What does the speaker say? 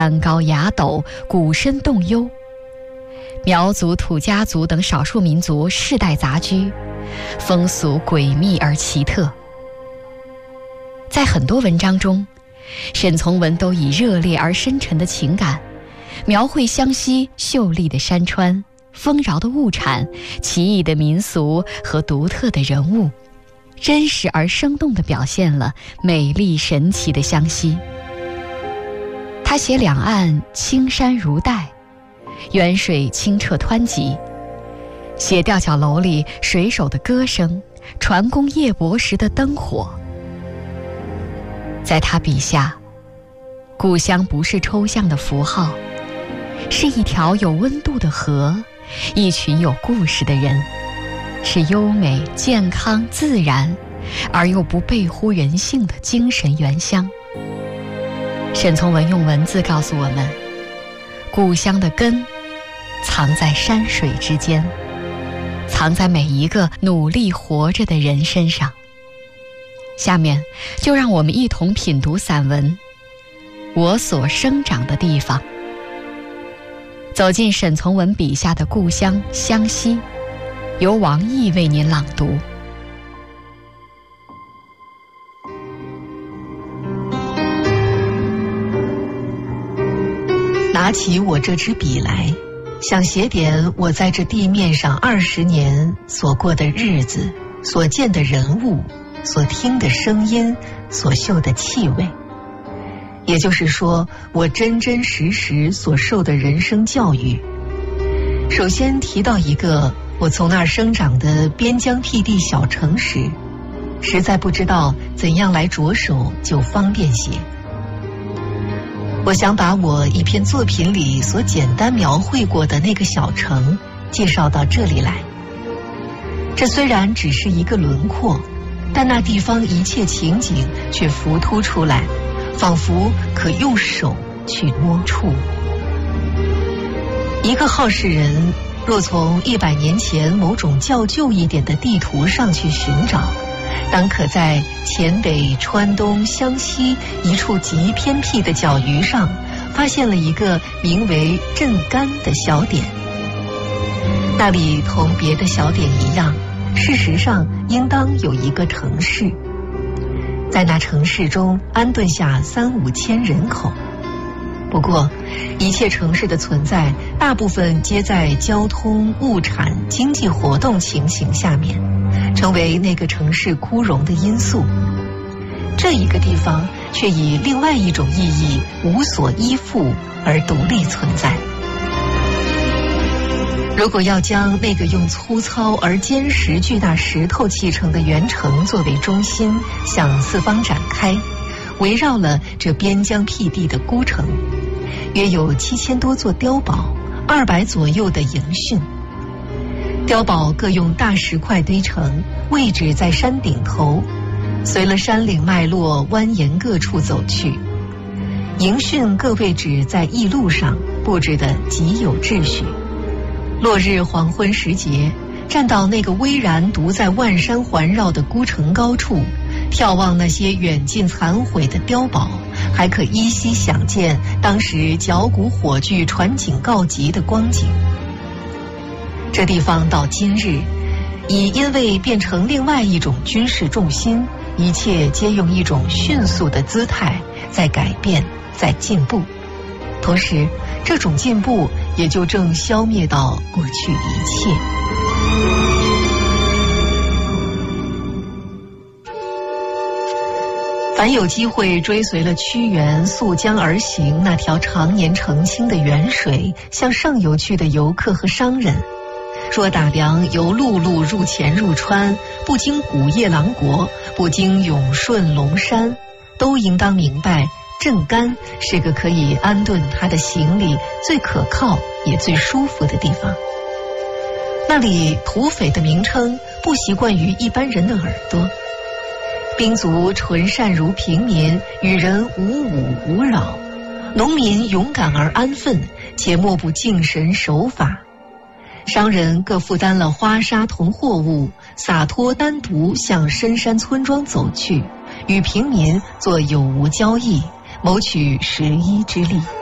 山高崖陡，谷深洞幽。苗族、土家族等少数民族世代杂居，风俗诡秘而奇特。在很多文章中，沈从文都以热烈而深沉的情感，描绘湘西秀丽的山川、丰饶的物产、奇异的民俗和独特的人物，真实而生动地表现了美丽神奇的湘西。他写两岸青山如黛，源水清澈湍急，写吊脚楼里水手的歌声，船工夜泊时的灯火。在他笔下，故乡不是抽象的符号，是一条有温度的河，一群有故事的人，是优美、健康、自然而又不背乎人性的精神原乡。沈从文用文字告诉我们，故乡的根藏在山水之间，藏在每一个努力活着的人身上。下面就让我们一同品读散文《我所生长的地方》，走进沈从文笔下的故乡湘西，由王毅为您朗读。 拿起我这支笔来，想写点我在这地面上20年所过的日子，所见的人物，所听的声音，所嗅的气味。也就是说，我真真实实所受的人生教育。首先提到一个我从那儿生长的边疆僻地小城时，实在不知道怎样来着手就方便些。我想把我一篇作品里所简单描绘过的那个小城介绍到这里来。这虽然只是一个轮廓，但那地方一切情景却浮凸出来，仿佛可用手去摸触。一个好事人若从100年前某种较旧一点的地图上去寻找，当可在黔北、川东、湘西一处极偏僻的角隅上，发现了一个名为镇干的小点。那里同别的小点一样，事实上应当有一个城市，在那城市中安顿下3、5千人口。不过一切城市的存在大部分皆在交通、物产、经济活动情形下面，成为那个城市枯荣的因素。这一个地方却以另外一种意义无所依附而独立存在。如果要将那个用粗糙而坚实巨大石头砌成的原城作为中心向四方展开，围绕了这边疆僻地的孤城，约有7000多座碉堡，200左右的营汛。碉堡各用大石块堆成，位置在山顶头，随了山岭脉络蜿蜒各处走去。营汛各位置在驿路上，布置得极有秩序。落日黄昏时节，站到那个巍然独在万山环绕的孤城高处，眺望那些远近残毁的碉堡，还可依稀想见当时绞股火炬传警告急的光景。这地方到今日已因为变成另外一种军事重心，一切皆用一种迅速的姿态在改变，在进步。同时这种进步也就正消灭到过去一切。凡有机会追随了屈原溯江而行那条常年澄清的沅水向上游去的游客和商人，若打量由陆路入黔入川，不经古叶郎国，不经永顺龙山，都应当明白镇干是个可以安顿他的行李最可靠也最舒服的地方。那里土匪的名称不习惯于一般人的耳朵，兵卒纯善如平民，与人无侮无扰，农民勇敢而安分，且莫不敬神守法。商人各负担了花纱同货物，洒脱单独向深山村庄走去，与平民做有无交易，谋取食衣之利。